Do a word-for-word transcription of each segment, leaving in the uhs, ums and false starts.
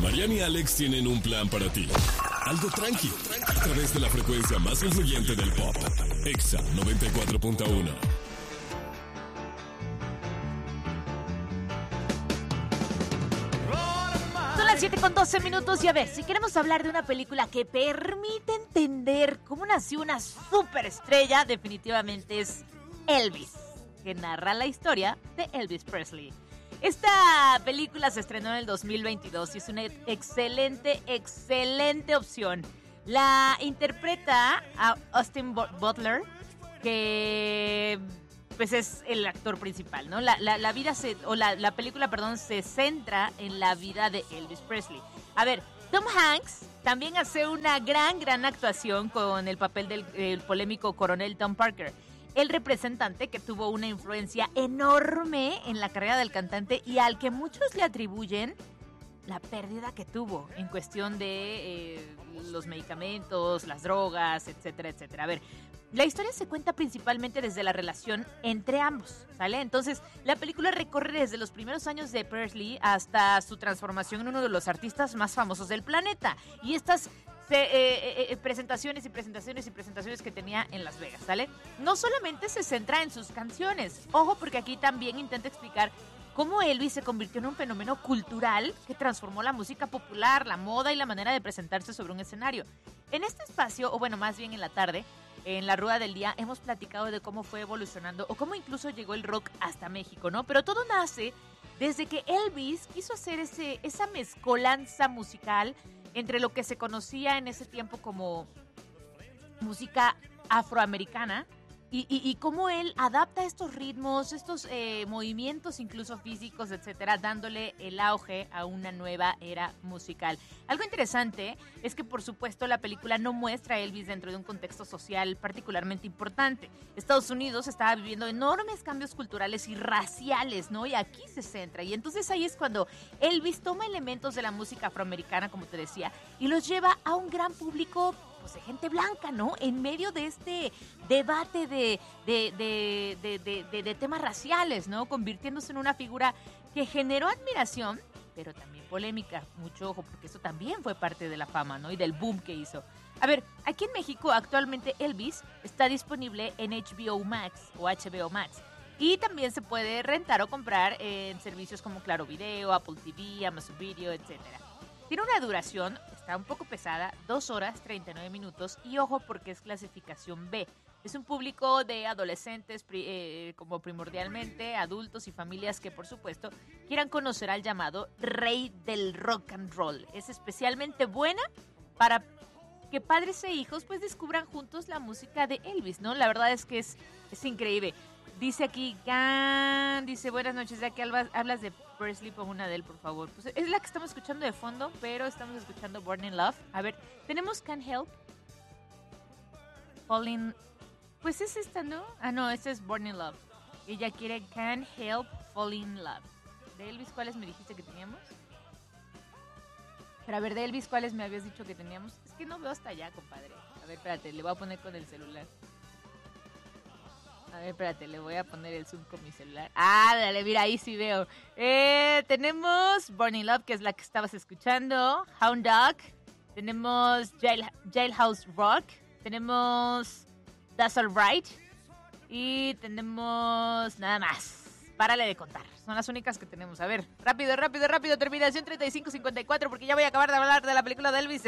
Mariana y Alex tienen un plan para ti. Algo tranqui, a través de la frecuencia más influyente del pop. Exa noventa y cuatro punto uno. Son las siete con doce minutos y a ver, si queremos hablar de una película que permite entender cómo nació una superestrella, definitivamente es Elvis, que narra la historia de Elvis Presley. Esta película se estrenó en el dos mil veintidós y es una excelente, excelente opción. La interpreta a Austin Butler, que pues es el actor principal, ¿no? La, la, la vida se, o la, la película, perdón, se centra en la vida de Elvis Presley. A ver, Tom Hanks también hace una gran, gran actuación con el papel del el polémico coronel Tom Parker, el representante que tuvo una influencia enorme en la carrera del cantante y al que muchos le atribuyen la pérdida que tuvo en cuestión de eh, los medicamentos, las drogas, etcétera, etcétera. A ver, la historia se cuenta principalmente desde la relación entre ambos, ¿sale? Entonces, la película recorre desde los primeros años de Presley hasta su transformación en uno de los artistas más famosos del planeta. Y estas Se, eh, eh, presentaciones y presentaciones y presentaciones que tenía en Las Vegas, ¿sale? No solamente se centra en sus canciones, ojo, porque aquí también intenta explicar cómo Elvis se convirtió en un fenómeno cultural que transformó la música popular, la moda y la manera de presentarse sobre un escenario. En este espacio, o bueno, más bien en la tarde, en la Rueda del Día, hemos platicado de cómo fue evolucionando o cómo incluso llegó el rock hasta México, ¿no? Pero todo nace desde que Elvis quiso hacer ese, esa mezcolanza musical entre lo que se conocía en ese tiempo como música afroamericana y, y, y cómo él adapta estos ritmos, estos eh, movimientos incluso físicos, etcétera, dándole el auge a una nueva era musical. Algo interesante es que, por supuesto, la película no muestra a Elvis dentro de un contexto social particularmente importante. Estados Unidos estaba viviendo enormes cambios culturales y raciales, ¿no? Y aquí se centra. Y entonces ahí es cuando Elvis toma elementos de la música afroamericana, como te decía, y los lleva a un gran público, pues, de gente blanca, ¿no? En medio de este debate de, de, de, de, de, de, de temas raciales, ¿no? Convirtiéndose en una figura que generó admiración, pero también polémica. Mucho ojo, porque eso también fue parte de la fama, ¿no? Y del boom que hizo. A ver, aquí en México actualmente Elvis está disponible en H B O Max o H B O Max. Y también se puede rentar o comprar en servicios como Claro Video, Apple T V, Amazon Video, etcétera. Tiene una duración, está un poco pesada, dos horas, treinta y nueve minutos. Y ojo, porque es clasificación B. Es un público de adolescentes, eh, como primordialmente, adultos y familias que, por supuesto, quieran conocer al llamado rey del rock and roll. Es especialmente buena para que padres e hijos pues descubran juntos la música de Elvis, ¿no? La verdad es que es, es increíble. Dice aquí, Gan, dice, buenas noches, ya que hablas de Presley, pon una de él, por favor. Pues es la que estamos escuchando de fondo, pero estamos escuchando Born in Love. A ver, tenemos Can't Help, Falling, pues es esta, ¿no? Ah, no, esta es Born in Love. Ella quiere Can't Help Falling in Love. ¿De Elvis cuáles me dijiste que teníamos? Pero a ver, de Elvis, ¿cuáles me habías dicho que teníamos? Es que no veo hasta allá, compadre. A ver, espérate, le voy a poner con el celular. A ver, espérate, le voy a poner el zoom con mi celular. Ah, dale, mira, ahí sí veo. Eh, tenemos Born in Love, que es la que estabas escuchando. Hound Dog. Tenemos Jail, Jailhouse Rock. Tenemos That's Alright. Y tenemos nada más. Párale de contar. Son las únicas que tenemos. A ver, rápido, rápido, rápido. Terminación treinta y cinco cincuenta y cuatro, porque ya voy a acabar de hablar de la película de Elvis.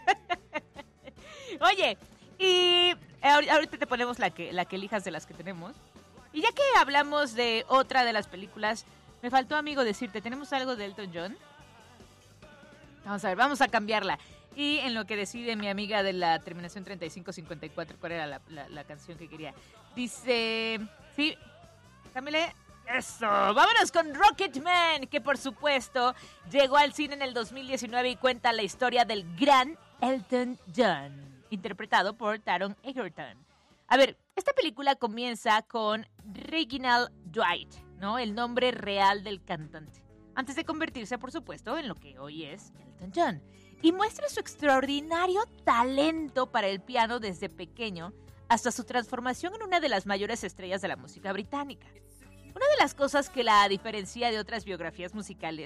Oye, y ahorita te ponemos la que, la que elijas de las que tenemos. Y ya que hablamos de otra de las películas, me faltó, amigo, decirte, ¿tenemos algo de Elton John? Vamos a ver, vamos a cambiarla. Y en lo que decide mi amiga de la terminación treinta y cinco cincuenta y cuatro, ¿cuál era la, la, la canción que quería? Dice, sí, cámbiale. Eso, vámonos con Rocketman, que por supuesto llegó al cine en el dos mil diecinueve y cuenta la historia del gran Elton John, interpretado por Taron Egerton. A ver, esta película comienza con Reginald Dwight, ¿no? El nombre real del cantante, antes de convertirse, por supuesto, en lo que hoy es Elton John. Y muestra su extraordinario talento para el piano desde pequeño hasta su transformación en una de las mayores estrellas de la música británica. Una de las cosas que la diferencia de otras biografías musicales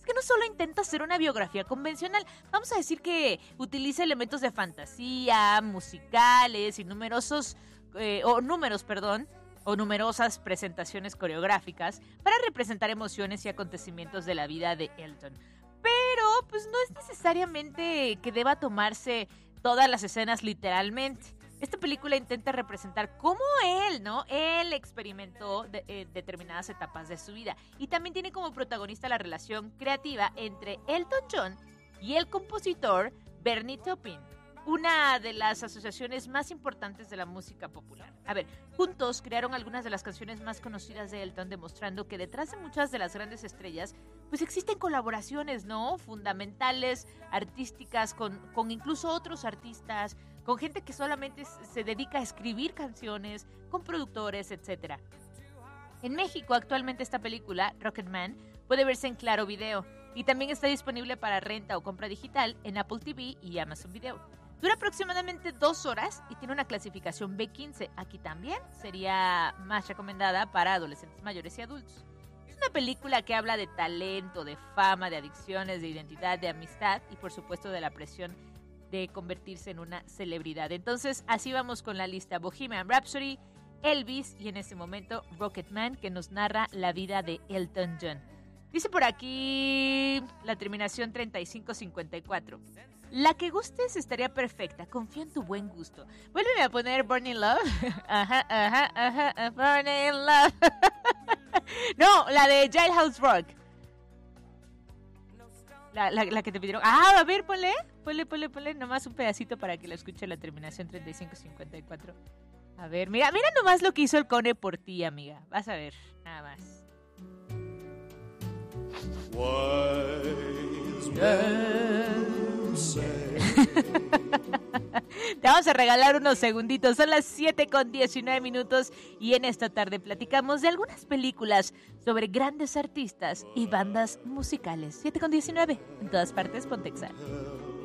es que no solo intenta hacer una biografía convencional, vamos a decir que utiliza elementos de fantasía, musicales y numerosos, eh, o números, perdón, o numerosas presentaciones coreográficas para representar emociones y acontecimientos de la vida de Elton. Pero, pues no es necesariamente que deba tomarse todas las escenas literalmente. Esta película intenta representar cómo él, ¿no? Él experimentó de, eh, determinadas etapas de su vida. Y también tiene como protagonista la relación creativa entre Elton John y el compositor Bernie Taupin, una de las asociaciones más importantes de la música popular. A ver, juntos crearon algunas de las canciones más conocidas de Elton, demostrando que detrás de muchas de las grandes estrellas, pues existen colaboraciones, ¿no? Fundamentales, artísticas, con, con incluso otros artistas, con gente que solamente se dedica a escribir canciones, con productores, etcétera. En México, actualmente esta película, Rocketman, puede verse en Claro Video y también está disponible para renta o compra digital en Apple T V y Amazon Video. Dura aproximadamente dos horas y tiene una clasificación B quince. Aquí también sería más recomendada para adolescentes mayores y adultos. Es una película que habla de talento, de fama, de adicciones, de identidad, de amistad y por supuesto de la presión de convertirse en una celebridad. Entonces, así vamos con la lista: Bohemian Rhapsody, Elvis y en este momento Rocketman, que nos narra la vida de Elton John. Dice por aquí la terminación treinta y cinco cincuenta y cuatro. La que gustes estaría perfecta. Confío en tu buen gusto. Vuélveme a poner Burning Love. Ajá, ajá, ajá. Burning Love. No, la de Jailhouse Rock. La, la, la que te pidieron. Ah, a ver, ponle. Ponle, ponle, ponle. Nomás un pedacito para que la escuche la terminación treinta y cinco cincuenta y cuatro. A ver, mira, mira nomás lo que hizo el Cone por ti, amiga. Vas a ver, nada más. Wise men say. Te vamos a regalar unos segunditos. Son las siete con diecinueve minutos y en esta tarde platicamos de algunas películas sobre grandes artistas y bandas musicales. siete con diecinueve. En todas partes, Pontexa.